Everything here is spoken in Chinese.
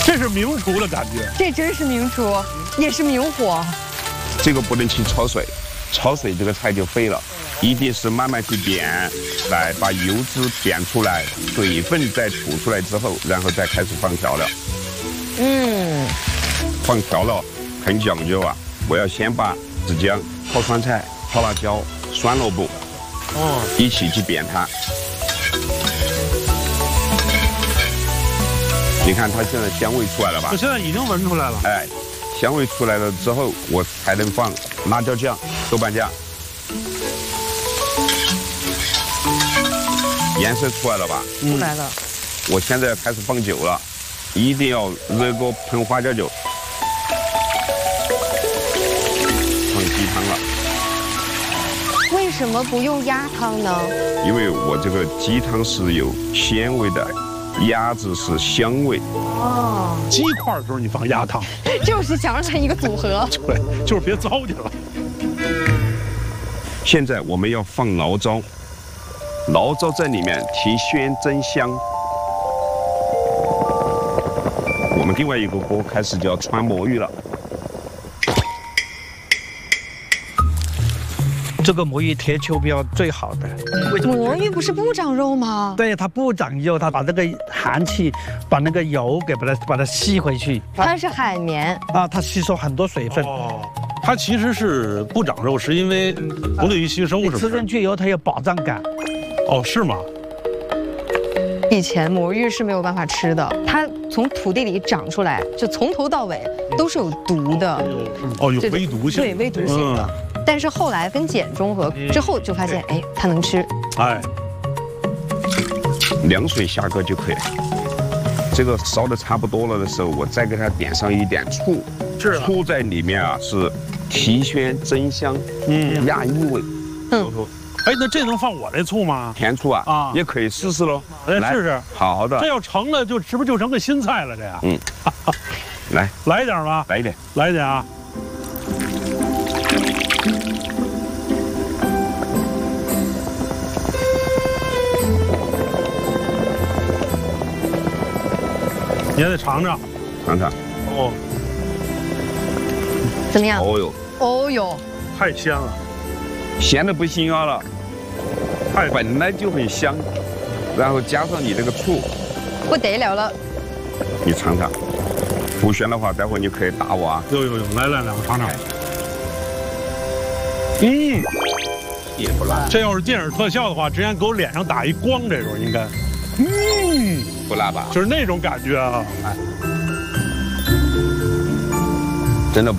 这是名厨的感觉。 这真是名厨，也是明火。 这个不能去焯水，焯水这个菜就废了，一定是慢慢去煸，来把油脂煸出来，水分再吐出来之后，然后再开始放调料。放调料很讲究啊，我要先把子姜、泡酸菜、泡辣椒、酸萝卜，一起去煸它。你看它现在香味出来了吧？ 我现在已经闻出来了。 哎，香味出来了之后，我才能放辣椒酱、豆瓣酱。颜色出来了吧？ 出来了。 我现在开始放酒了，一定要热锅喷花椒酒。放鸡汤了。 为什么不用鸭汤呢？ 因为我这个鸡汤是有鲜味的，鸭子是香味。 鸡块的时候你放鸭汤， 就是想让它一个组合。 对，就是别糟践了。 现在我们要放醪糟，醪糟在里面提鲜增香。我们另外一个锅开始就要穿魔芋了。 这个魔芋贴秋膘最好的。 魔芋不是不长肉吗？ 对，它不长肉，它把这个寒气，把那个油给把它吸回去。 它是海绵啊，它吸收很多水分。 它其实是不长肉，是因为不利于吸收，是不是？ 吃进去以后它有饱胀感。 哦，是吗？ 以前魔芋是没有办法吃的，它从土地里长出来，就从头到尾都是有毒的。 哦，有微毒性。 对，微毒性的。但是后来跟碱中和之后，就发现，哎，它能吃。 哎， 凉水下锅就可以了。这个烧的差不多了的时候，我再给它点上一点醋。 是。 醋在里面啊，是提鲜增香，压异味。 哎，那这能放我这醋吗？ 甜醋啊，啊，也可以试试喽。 来试试。 好的。 这要成了，是不是就成个新菜了？这样。来一点吧。 来一点。 来一点啊。你还得尝尝。 尝尝。 哦。 怎么样？ 哦呦。 哦呦。 太鲜了。 咸的不行啊了。本来就很香，然后加上你这个醋， 不得了了。 你尝尝，不咸的话，待会你可以打我啊。 有，来，我尝尝。 也不辣。 这要是电影特效的话，直接给我脸上打一光，这时候应该， 不辣吧？ 就是那种感觉啊。